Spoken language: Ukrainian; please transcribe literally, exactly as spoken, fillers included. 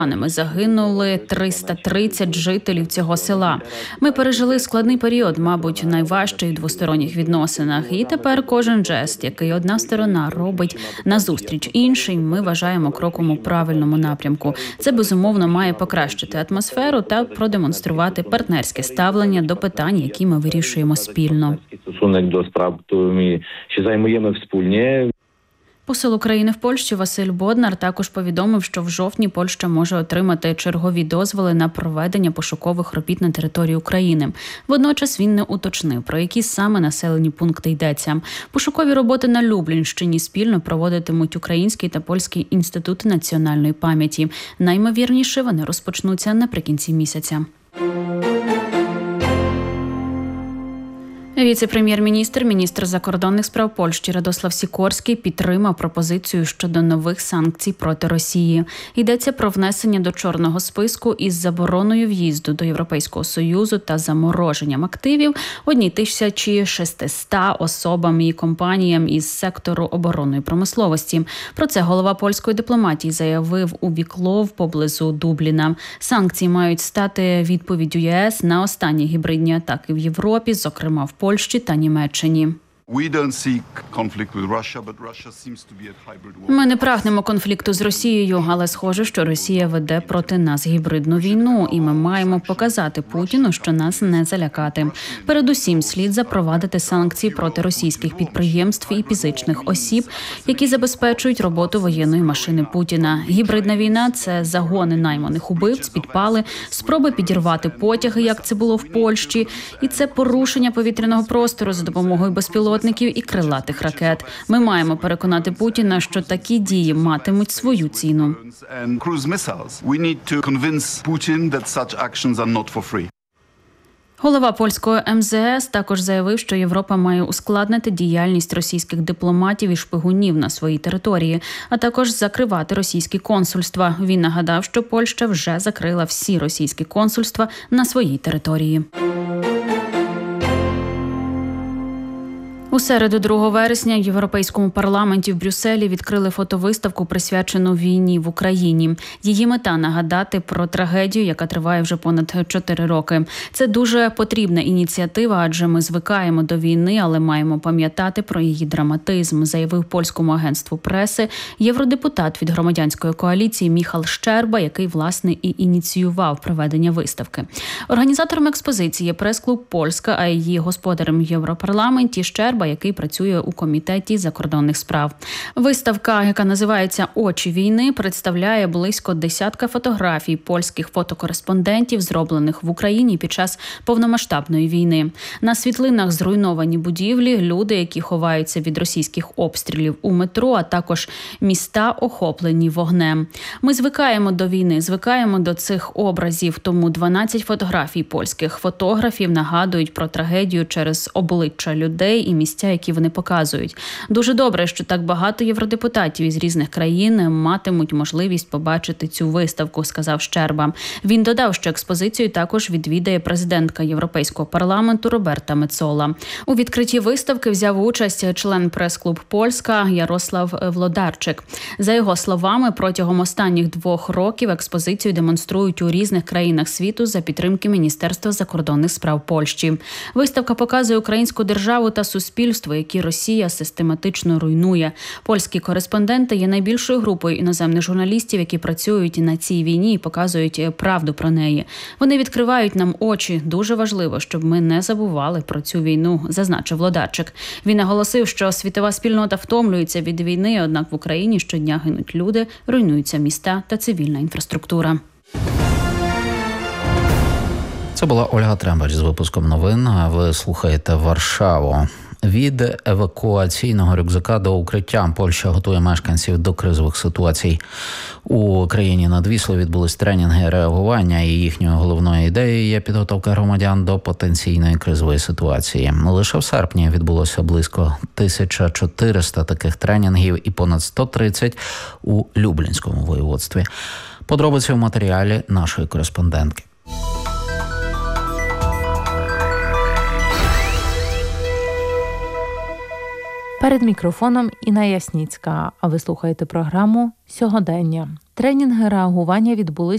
Загинули триста тридцять жителів цього села. Ми пережили складний період, мабуть, найважчий у двосторонніх відносинах. І тепер кожен жест, який одна сторона робить назустріч іншій, ми вважаємо кроком у правильному напрямку. Це, безумовно, має покращити атмосферу та продемонструвати партнерське ставлення до питань, які ми вирішуємо спільно. Стосунок до справ, що займаємо спільні. Посол України в Польщі Василь Боднар також повідомив, що в жовтні Польща може отримати чергові дозволи на проведення пошукових робіт на території України. Водночас він не уточнив, про які саме населені пункти йдеться. Пошукові роботи на Люблінщині спільно проводитимуть Український та Польський інститути національної пам'яті. Наймовірніше, вони розпочнуться наприкінці місяця. Віце-прем'єр-міністр, міністр закордонних справ Польщі Радослав Сікорський підтримав пропозицію щодо нових санкцій проти Росії. Йдеться про внесення до чорного списку із забороною в'їзду до Європейського Союзу та замороженням активів однієї тисячі шестисот особам і компаніям із сектору оборонної промисловості. Про це голова польської дипломатії заявив у Віклов поблизу Дубліна. Санкції мають стати відповіддю ЄС на останні гібридні атаки в Європі, зокрема в Польщі та Німеччині. Ми не прагнемо конфлікту з Росією, але схоже, що Росія веде проти нас гібридну війну, і ми маємо показати Путіну, що нас не залякати. Передусім, слід запровадити санкції проти російських підприємств і фізичних осіб, які забезпечують роботу воєнної машини Путіна. Гібридна війна – це загони найманих убивць, підпали, спроби підірвати потяги, як це було в Польщі, і це порушення повітряного простору за допомогою безпілотних і крилатих ракет. Ми маємо переконати Путіна, що такі дії матимуть свою ціну. Голова польського ем зе ес також заявив, що Європа має ускладнити діяльність російських дипломатів і шпигунів на своїй території, а також закривати російські консульства. Він нагадав, що Польща вже закрила всі російські консульства на своїй території. У середу, другого вересня, в Європейському парламенті в Брюсселі відкрили фотовиставку, присвячену війні в Україні. Її мета – нагадати про трагедію, яка триває вже понад чотири роки. Це дуже потрібна ініціатива, адже ми звикаємо до війни, але маємо пам'ятати про її драматизм, заявив польському агентству преси євродепутат від громадянської коаліції Міхал Щерба, який, власне, і ініціював проведення виставки. Організатором експозиції є прес-клуб «Польська», а її господарем в Європарламенті Щерба, який працює у комітеті закордонних справ. Виставка, яка називається «Очі війни», представляє близько десятка фотографій польських фотокореспондентів, зроблених в Україні під час повномасштабної війни. На світлинах зруйновані будівлі, люди, які ховаються від російських обстрілів у метро, а також міста, охоплені вогнем. Ми звикаємо до війни, звикаємо до цих образів, тому дванадцять фотографій польських фотографів нагадують про трагедію через обличчя людей і місця, які вони показують. Дуже добре, що так багато євродепутатів із різних країн матимуть можливість побачити цю виставку, сказав Щерба. Він додав, що експозицію також відвідає президентка Європейського парламенту Роберта Мецола. У відкритті виставки взяв участь член прес-клуб «Польська» Ярослав Влодарчик. За його словами, протягом останніх двох років експозицію демонструють у різних країнах світу за підтримки Міністерства закордонних справ Польщі. Виставка показує українську державу та суспільство, які Росія систематично руйнує. Польські кореспонденти є найбільшою групою іноземних журналістів, які працюють на цій війні і показують правду про неї. Вони відкривають нам очі. Дуже важливо, щоб ми не забували про цю війну, зазначив Влодарчик. Він наголосив, що світова спільнота втомлюється від війни, однак в Україні щодня гинуть люди, руйнуються міста та цивільна інфраструктура. Це була Ольга Трембач з випуском новин. Ви слухаєте Варшаву. Від евакуаційного рюкзака до укриття Польща готує мешканців до кризових ситуацій. У країні над Віслою відбулись тренінги реагування, і їхньою головною ідеєю є підготовка громадян до потенційної кризової ситуації. Лише в серпні відбулося близько тисяча чотириста таких тренінгів і понад сто тридцять у Люблінському воєводстві. Подробиці в матеріалі нашої кореспондентки. Перед мікрофоном Інна Ясніцька, а ви слухаєте програму «Сьогодення». Тренінги реагування відбулись